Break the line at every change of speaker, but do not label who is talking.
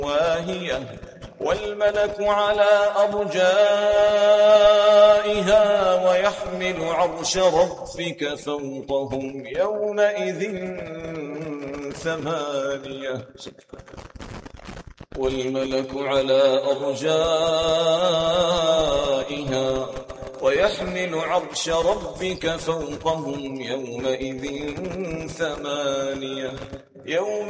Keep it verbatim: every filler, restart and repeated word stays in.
واهية والملك على أرجائها ويحمل عرش ربك فوقهم يومئذ ثمانية والملك على أرجائها ويحمل عرش ربك فوقهم يومئذ ثمانية يوم